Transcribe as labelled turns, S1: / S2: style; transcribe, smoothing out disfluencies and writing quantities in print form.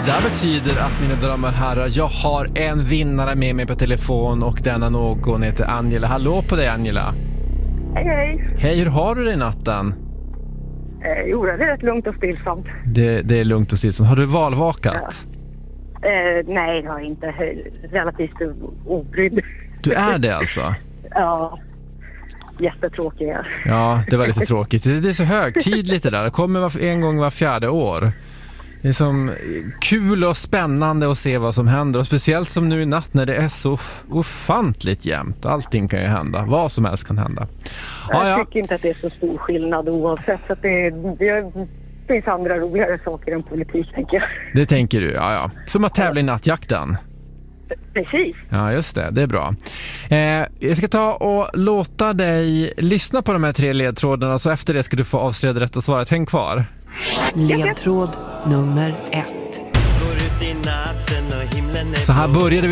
S1: där betyder att, mina damer och herrar, jag har en vinnare med mig på telefon och denna någon heter Angela. Hallå på dig, Angela.
S2: Hej, hej.
S1: Hej, hur har du det i natten?
S2: Jo, det är rätt lugnt och stillsamt.
S1: Det är lugnt och stillsamt. Har du valvakat?
S2: Ja. Nej, jag är inte relativt obrydd.
S1: Du är det alltså?
S2: Ja, jättetråkiga.
S1: Ja, det var lite tråkigt. Det är så högtidligt det där. Det kommer en gång var 4:e år. Det är som kul och spännande att se vad som händer. Och speciellt som nu i natt när det är så ofantligt jämnt. Allting kan ju hända. Vad som helst kan hända.
S2: Jag tycker inte att det är så stor skillnad oavsett. Så att det finns andra roligare saker än politik, tänker jag.
S1: Det tänker du, ja. Som att tävla i nattjakten.
S2: Precis.
S1: Ja, just det. Det är bra. Jag ska ta och låta dig lyssna på de här 3 ledtrådarna. Så efter det ska du få avslöja det rätta svaret. Häng kvar.
S3: Ledtråd nummer 1.
S1: Så här började vi